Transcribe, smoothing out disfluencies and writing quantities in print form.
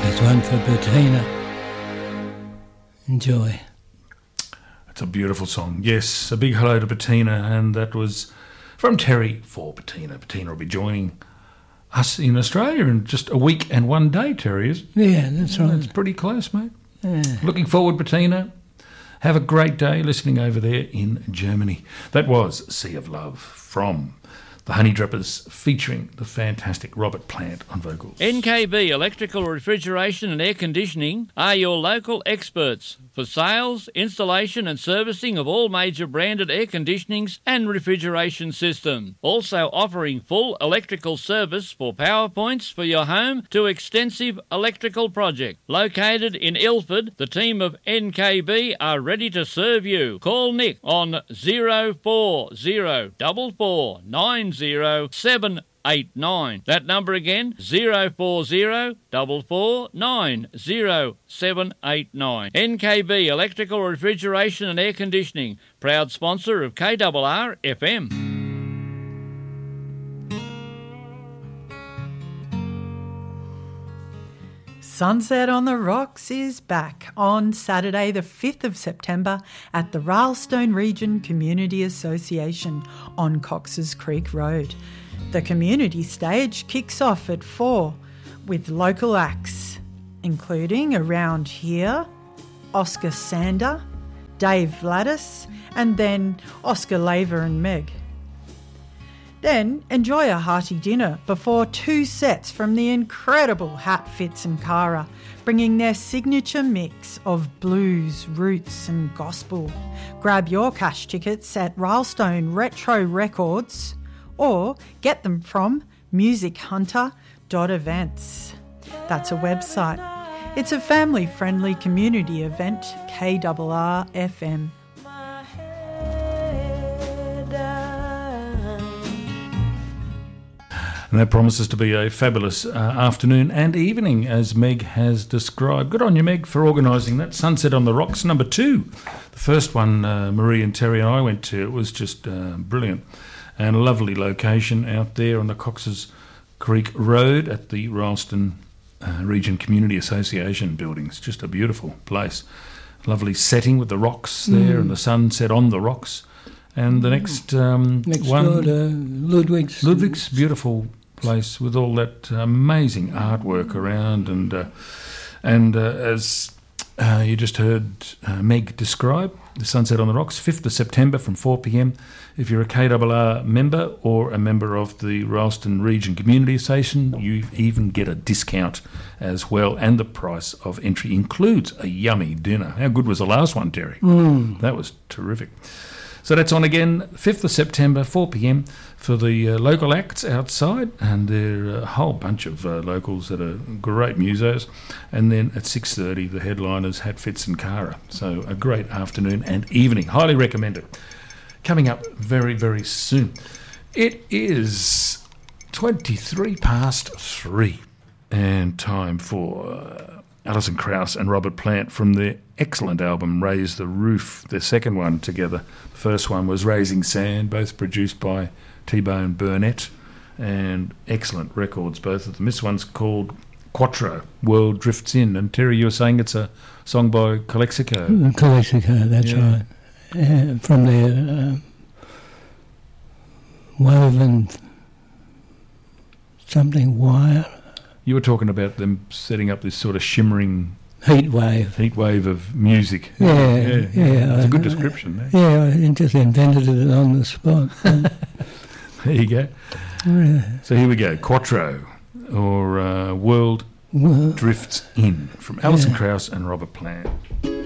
There's one for Bettina. Enjoy. It's a beautiful song. Yes, a big hello to Bettina, and that was from Terry for Bettina. Bettina will be joining us in Australia in just a week and 1 day, Terry, is it? Yeah, that's right. It's pretty close, mate. Yeah. Looking forward, Bettina. Have a great day listening over there in Germany. That was Sea of Love from the Honey Drippers, featuring the fantastic Robert Plant on vocals. NKB Electrical Refrigeration and Air Conditioning are your local experts for sales, installation and servicing of all major branded air conditionings and refrigeration systems. Also offering full electrical service for power points for your home to extensive electrical project. Located in Ilford, the team of NKB are ready to serve you. Call Nick on 0404490789. That number again, 0404490789. NKB Electrical Refrigeration and Air Conditioning, proud sponsor of KRR FM. Sunset on the Rocks is back on Saturday the 5th of September at the Ralstone Region Community Association on Cox's Creek Road. The community stage kicks off at 4 with local acts, including Around Here, Oscar Sander, Dave Vladis, and then Oscar Laver and Meg. Then enjoy a hearty dinner before 2 sets from the incredible Hat Fits and Cara, bringing their signature mix of blues, roots and gospel. Grab your cash tickets at Ralstone Retro Records or get them from musichunter.events. That's a website. It's a family-friendly community event, KRR FM. And that promises to be a fabulous afternoon and evening, as Meg has described. Good on you, Meg, for organising that. Sunset on the Rocks, number 2. The first one, Marie and Terry and I went to, it was just brilliant. And a lovely location out there on the Cox's Creek Road at the Ralston Region Community Association buildings. Just a beautiful place. Lovely setting with the rocks there and the sunset on the rocks. And the next one, door to Ludwig's. Ludwig's, beautiful place with all that amazing artwork around, and as you just heard Meg describe, the Sunset on the Rocks, 5th of September from 4 p.m. If you're a KRR member or a member of the Ralston Region Community Association, you even get a discount as well, and the price of entry includes a yummy dinner. How good was the last one, Terry? That was terrific. So that's on again, 5th of September, 4 p.m, for the local acts outside, and there are a whole bunch of locals that are great musos. And then at 6:30, the headliners, Hat Fits and Cara. So a great afternoon and evening. Highly recommend it. Coming up very, very soon. It is 3:23, and time for Alison Krauss and Robert Plant from their excellent album Raise the Roof, their second one together. The first one was Raising Sand, both produced by T-Bone Burnett, and excellent records, both of them. This one's called Quattro, World Drifts In, and Terry, you were saying it's a song by Calexico. Calexico, that's right. From their woven something wire. You were talking about them setting up this sort of shimmering heat wave of music. Yeah. It's a good description. Yeah, I just invented it on the spot. There you go. Yeah. So here we go. Quattro, or World Drifts In, from Alison Krauss and Robert Plant.